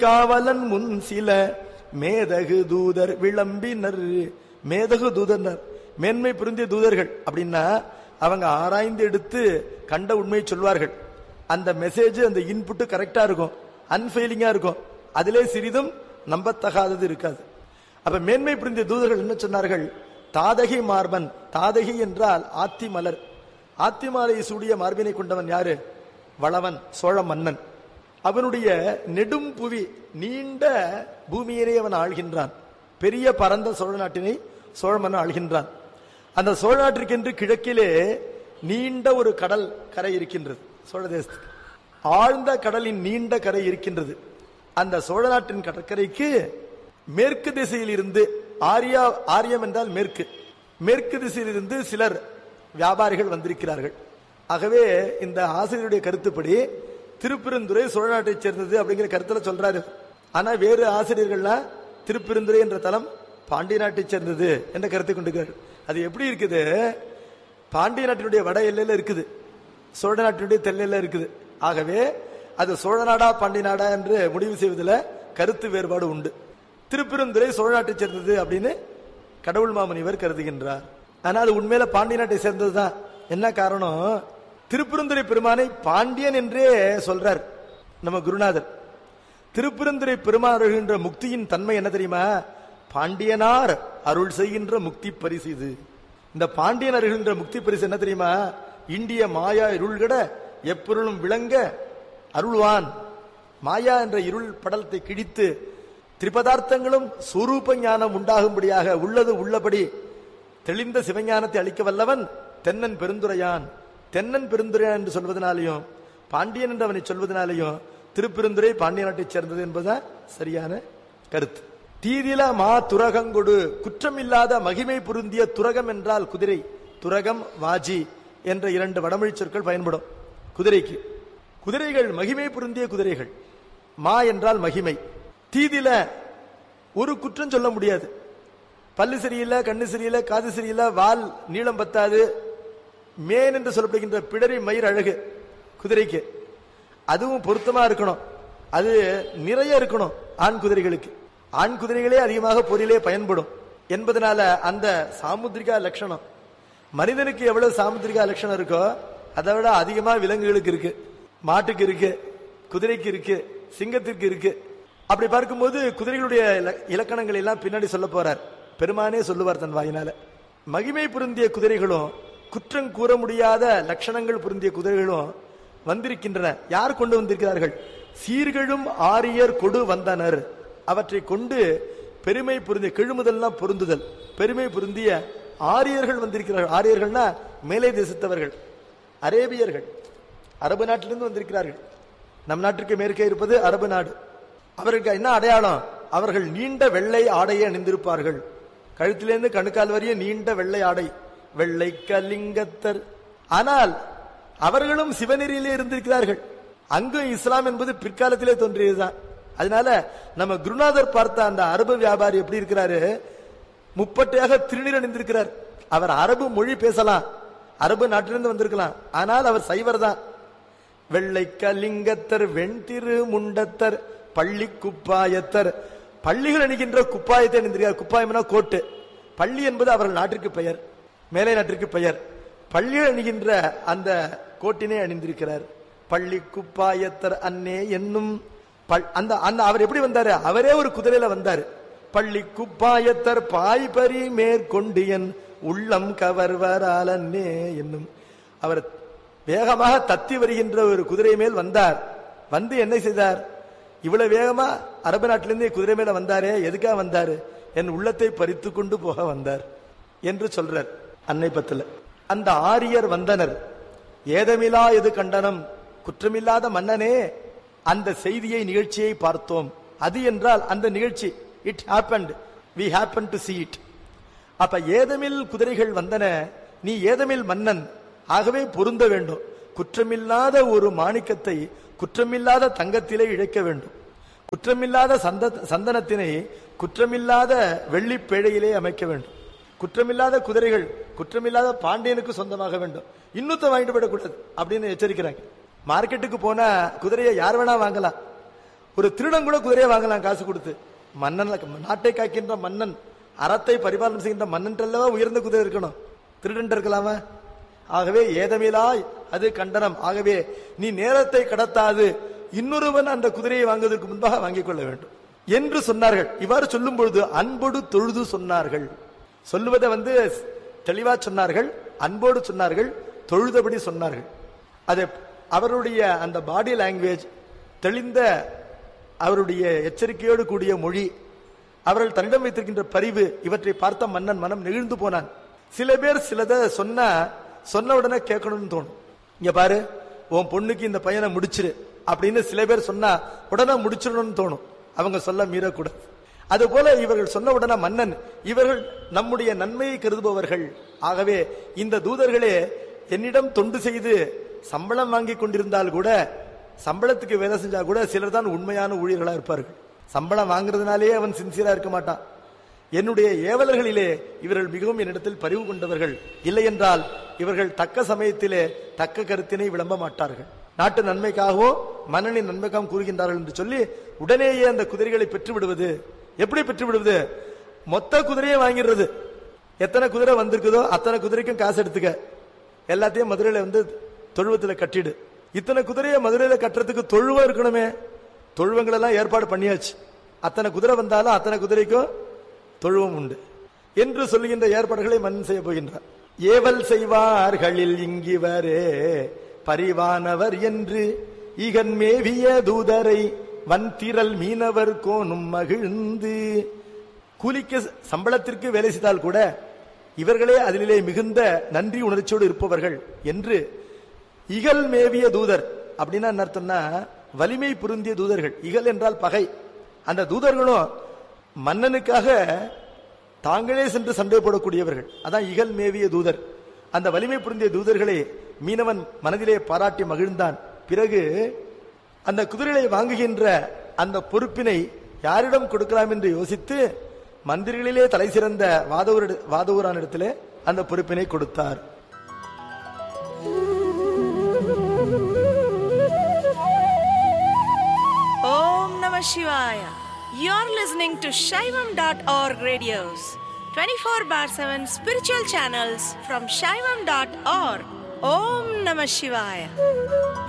காவலன் முன் சில மேதகு தூதர் விளம்பினர். மேதகு தூதர் மேன்மை புரிந்திய தூதர்கள் அப்படின்னா அவங்க ஆராய்ந்து எடுத்து கண்ட உண்மையை சொல்வார்கள். அந்த மெசேஜ் அந்த இன்புட் கரெக்டா இருக்கும், அன்ஃபெயிலிங்கா இருக்கும், அதிலே சிறிதும் நம்பத்தகாதது இருக்காது. அப்ப மேன்மை புரிந்திய தூதர்கள் என்ன சொன்னார்கள்? தாதகி மார்பன். தாதகி என்றால் ஆத்தி மலர். ஆத்தி மாலை சூடிய மார்பினை கொண்டவன் யாரு? வளவன், சோழ மன்னன். அவனுடைய நெடும் புவி, நீண்ட பூமியிலே அவன் ஆள்கின்றான். பெரிய பரந்த சோழ நாட்டினை சோழ மன்னன் ஆள்கின்றான். அந்த சோழ நாட்டிற்கென்று கிழக்கிலே நீண்ட ஒரு கடல் கரை இருக்கின்றது. சோழ தேசத்துக்கு ஆழ்ந்த கடலின் நீண்ட கரை இருக்கின்றது. அந்த சோழ நாட்டின் கடற்கரைக்கு மேற்கு திசையில் இருந்து, ஆரியம் என்றால் மேற்கு, மேற்கு திசையில் இருந்து சிலர் வியாபாரிகள் வந்திருக்கிறார்கள். ஆகவே இந்த ஆசிரியருடைய கருத்துப்படி திருப்பெருந்துறை சோழ நாட்டை சேர்ந்தது அப்படிங்கிற கருத்துல சொல்றாரு. ஆனா வேறு ஆசிரியர்கள்லாம் திருப்பெருந்துறை என்ற தலம் பாண்டிய நாட்டை சேர்ந்தது என்ற கருத்தை கொண்டிருக்கிறார்கள். அது எப்படி இருக்குது? பாண்டிய நாட்டினுடைய வட எல்லையில இருக்குது, சோழ நாட்டினுடைய தெல்லையில இருக்குது. ஆகவே அது சோழ நாடா பாண்டிய நாடா என்று முடிவு செய்வதில் கருத்து வேறுபாடு உண்டு. திருப்பெருந்துறை சோழ நாட்டை சேர்ந்தது அப்படின்னு கடவுள் மாமுனிவர் கருதுகின்றார். ஆனால் அது உண்மையில பாண்டிய நாட்டை சேர்ந்ததுதான். என்ன காரணம்? திருப்பெருந்துறை பெருமானை பாண்டியன் என்றே சொல்றார் நம்ம குருநாதர். திருப்பெருந்துறை பெருமான் அருள்கின்ற முக்தியின் தன்மை என்ன தெரியுமா? பாண்டியனார் அருள் செய்கின்ற முக்தி பரிசு இது. இந்த பாண்டியன் அருள்கின்ற முக்தி பரிசு என்ன தெரியுமா? இந்திய மாயா இருள்கட எப்பொருளும் விளங்க அருள்வான். மாயா என்ற இருள் படலத்தை கிழித்து திரிபதார்த்தங்களும் சொரூப ஞானம் உண்டாகும்படியாக உள்ளது உள்ளபடி தெளிந்த சிவஞானத்தை அளிக்க வல்லவன் தென்னன் பெருந்துரையான். தென்னன் பெருந்துரையான் என்று சொல்வதனாலையும் பாண்டியன் என்று அவனை சொல்வதனாலையும் திருப்பெருந்துறை பாண்டிய நாட்டை சேர்ந்தது என்பதுதான் சரியான கருத்து. தீதில மா துரகங்கொடு, குற்றம் இல்லாத மகிமை பொருந்திய துரகம் என்றால் குதிரை. துரகம், வாஜி என்ற இரண்டு வடமொழி சொற்கள் பயன்படும் குதிரைக்கு. குதிரைகள் மகிமை பொருந்திய குதிரைகள். மா என்றால் மகிமை. தீதில ஒரு குற்றம் சொல்ல முடியாது. பல்லு சரியில்லை, கண்ணு சரியில்லை, காது சரியில்லை, வால் நீளம் பத்தாது, மேன் என்று சொல்லப்படுகின்ற பிடரி மயிர் அழகு குதிரைக்கு. அதுவும் பொருத்தமா இருக்கணும், அது நிறைய இருக்கணும். ஆண் குதிரைகளுக்கு, ஆண் குதிரைகளே அதிகமாக போரிலே பயன்படும் என்பதனால அந்த சாமுத்திரிகா லட்சணம் மனிதனுக்கு எவ்வளவு சாமுத்திரிகா லட்சணம் இருக்கோ அதை விட அதிகமா விலங்குகளுக்கு இருக்கு. மாட்டுக்கு இருக்கு, குதிரைக்கு இருக்கு, சிங்கத்திற்கு இருக்கு. அப்படி பார்க்கும்போது குதிரைகளுடைய இலக்கணங்கள் எல்லாம் பின்னாடி சொல்ல போறார் பெருமானே, சொல்லுவார் தன் வாயினால. மகிமை பொருந்திய குதிரைகளும் குற்றம் கூற முடியாத லட்சணங்கள் பொருந்திய குதிரைகளும் வந்திருக்கின்றன. யார் கொண்டு வந்திருக்கிறார்கள்? சீர்களும் ஆரியர் கொடு வந்தனர். அவற்றை கொண்டு பெருமை பொருந்திய, கிழுமுதல்லாம் பொருந்துதல், பெருமை பொருந்திய ஆரியர்கள் வந்திருக்கிறார்கள். ஆரியர்கள்னா மேலை தேசத்தவர்கள், அரேபியர்கள், அரபு நாட்டிலிருந்து வந்திருக்கிறார்கள். நம் நாட்டிற்கு மேற்கே இருப்பது அரபு நாடு. அவர்களுக்கு என்ன அடையாளம்? அவர்கள் நீண்ட வெள்ளை ஆடையை அணிந்திருப்பார்கள். கழுத்திலிருந்து கணுக்கால் வரைய நீண்ட வெள்ளை ஆடை, வெள்ளை கலிங்கத்தர். ஆனால் அவர்களும் சிவநெறியிலே இருந்திருக்கிறார்கள். அங்கு இஸ்லாம் என்பது பிற்காலத்திலே தோன்றியதுதான். அதனால நம்ம குருநாதர் பார்த்த அந்த அரபு வியாபாரி எப்படி இருக்கிறாரு? முப்பட்டையாக திருநீர் அணிந்திருக்கிறார். அவர் அரபு மொழி பேசலாம், அரபு நாட்டிலிருந்து வந்திருக்கலாம், ஆனால் அவர் சைவர் தான். வெள்ளை கலிங்கத்தர், வெண்திரு முண்டத்தர், பள்ளி குப்பாயத்தர். பள்ளிகள் அணிகின்ற குப்பாயத்தை அணிந்திருக்கிறார். குப்பாயம்னா கோட்டு. பள்ளி என்பது அவர்கள் நாட்டிற்கு பெயர், மேலை நாட்டிற்கு பெயர். பள்ளிகள் அணிகின்ற அந்த கோட்டினை அணிந்திருக்கிறார். பள்ளி குப்பாயத்தர் அன்னே என்னும் அந்த அவர் எப்படி வந்தாரு? அவரே ஒரு குதிரையில வந்தாரு. பள்ளி குப்பாயத்தர் பாய்பரி மேற்கொண்டு என் உள்ளம் கவர்வரால் அன்னே என்னும். அவர் வேகமாக தத்தி வருகின்ற ஒரு குதிரை மேல் வந்தார். வந்து என்ன செய்தார்? இவ்வளவு வேகமா அரபு நாட்டிலிருந்து குதிரை மேல வந்தாரே, எதுக்காக வந்தாரு? என் உள்ளத்தை பறித்து கொண்டு போக வந்தார் என்று சொல்றார் அன்னை பத்துல. அந்த ஆரியர் வந்தனர். ஏதமிலா எது கண்டனம், குற்றமில்லாத மன்னனே, அந்த செய்தியை, நிகழ்ச்சியை பார்த்தோம். அது என்றால் அந்த நிகழ்ச்சி, it happened, we happened to see it. அப்ப ஏதமில் குதிரைகள் வந்தன. நீ ஏதமில் மன்னன், ஆகவே பொருந்த வேண்டும். குற்றமில்லாத ஒரு மாணிக்கத்தை குற்றமில்லாத தங்கத்திலே இழைக்க வேண்டும். குற்றமில்லாத சந்தனத்தினை குற்றமில்லாத வெள்ளி பேழையிலே அமைக்க வேண்டும். குற்றமில்லாத குதிரைகள் குற்றமில்லாத பாண்டியனுக்கு சொந்தமாக வேண்டும். இன்னுத்த வாங்கிட்டு போயிடக்கூடாது அப்படின்னு எச்சரிக்கிறாங்க. மார்க்கெட்டுக்கு போனா குதிரையை யார் வேணா வாங்கலாம். ஒரு திருடன் கூட குதிரையை வாங்கலாம் காசு கொடுத்து. மன்னன், நாட்டை காக்கின்ற மன்னன், அறத்தை பரிபாலனம் செய்கின்ற மன்னன்றல்லவா உயர்ந்த குதிரை இருக்கணும், திருடன் இருக்கலாமா? ஆகவே ஏதமிலாய் அது கண்டனம். ஆகவே நீ நேரத்தை கடத்தாது இன்னொருவன் அந்த குதிரையை வாங்குவதற்கு முன்பாக வாங்கிக் கொள்ள வேண்டும் என்று சொன்னார்கள். இவ்வாறு சொல்லும் பொழுது அன்போடு தொழுது சொன்னார்கள். சொல்லுவதை தெளிவா சொன்னார்கள், அன்போடு சொன்னார்கள், தொழுதபடி சொன்னார்கள். அது அவருடைய அந்த பாடி லாங்குவேஜ், தெளிந்த அவருடைய எச்சரிக்கையோடு கூடிய மொழி, அவர்கள் தன்னிடம் வைத்திருக்கின்ற பரிவு, இவற்றை பார்த்த மன்னன் மனம் நெகிழ்ந்து போனான். சில பேர் சிலதை சொன்ன உடனே கேட்கணும்னு தோணும். இங்க பாரு, உன் பொண்ணுக்கு இந்த பையனை முடிச்சிரு அப்படின்னு சில பேர் சொன்னா உடனே முடிச்சிடணும்னு தோணும். அவங்க சொல்ல மீறக்கூடாது. அது போல இவர்கள் சொன்ன உடனே மன்னன், இவர்கள் நம்முடைய நன்மையை கருதுபவர்கள், ஆகவே இந்த தூதர்களே என்னிடம் தொண்டு செய்து சம்பளம் வாங்கி கொண்டிருந்தால் கூட, சம்பளத்துக்கு வேலை செஞ்சா கூட சிலர் தான் உண்மையான ஊழியர்களா இருப்பார்கள். சம்பளம் வாங்குறதுனாலே அவன் சின்சியரா இருக்க மாட்டான். என்னுடைய ஏவலர்களிலே இவர்கள் மிகவும் என்னிடத்தில் பரிவு கொண்டவர்கள், இல்லை என்றால் இவர்கள் தக்க சமயத்திலே தக்க கருத்தினை விளம்ப மாட்டார்கள். நாட்டு நன்மைக்காகவோ மன்னனின் நன்மைக்காகவும் கூறுகின்றார்கள் என்று சொல்லி உடனேயே அந்த குதிரைகளை பெற்று விடுவது. எப்படி பெற்று விடுவது? மொத்த குதிரையை வாங்கிடுறது. எத்தனை குதிரை வந்திருக்குதோ அத்தனை குதிரைக்கும் காசு எடுத்துக்க, எல்லாத்தையும் மதுரையில தொழுவத்துல கட்டிடு. இத்தனை குதிரையை மதுரையில கட்டுறதுக்கு தொழுவம் இருக்கணுமே, தொழுவங்கள் எல்லாம் ஏற்பாடு பண்ணியாச்சு. அத்தனை குதிரை வந்தாலும் அத்தனை குதிரைக்கும் தொழுவம் உண்டு என்று சொல்லுகின்ற ஏற்பாடுகளை மன்னன் செய்ய போகின்றார். ஏவல் செய்வார்களில் இங்கிவரே பரிவானவர் என்று ஈகன் மேவிய தூதரை வன்திரல் மீனவர் கோனும் மகிழ்ந்து. கூலிக்கு சம்பளத்திற்கு வேலை செய்தால் கூட இவர்களே அதிலே மிகுந்த நன்றி உணர்ச்சியோடு இருப்பவர்கள் என்று. இகல் மேவிய தூதர் அப்படின்னா என்ன அர்த்தம்னா, வலிமை பொருந்திய தூதர்கள். இகல் என்றால் பகை. அந்த தூதர்களும் மன்னனுக்காக தாங்களே சென்று சண்டை போடக்கூடியவர்கள், அதான் இகல் மேவிய தூதர். அந்த வலிமை பொருந்திய தூதர்களை மீனவன் மனதிலே பாராட்டி மகிழ்ந்தான். பிறகு அந்த குதிரைகளை வாங்குகின்ற அந்த பொறுப்பினை யாரிடம் கொடுக்கலாம் என்று யோசித்து மந்திரிகளிலே தலை சிறந்த வாதவூரான் இடத்திலே அந்த பொறுப்பினை கொடுத்தார். ஓம் நம சிவாய. You're listening to Shaivam.org radios, 24/7 spiritual channels from Shaivam.org. Om Namah Shivaya.